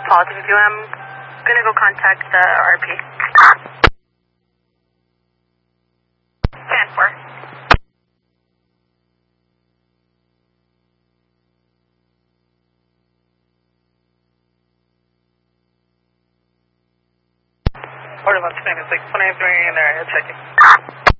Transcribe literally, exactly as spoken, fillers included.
Positive you. I'm gonna go contact the R P. ten four. Order one six, one nine three in there, head checking.